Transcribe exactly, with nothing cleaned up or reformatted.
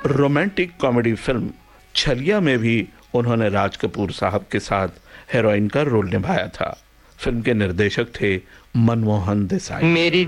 Romantic comedy film छलिया में भी उन्होंने राज कपूर साहब के साथ हीरोइन का रोल निभाया था। फिल्म के निर्देशक थे मनमोहन देसाई। मेरी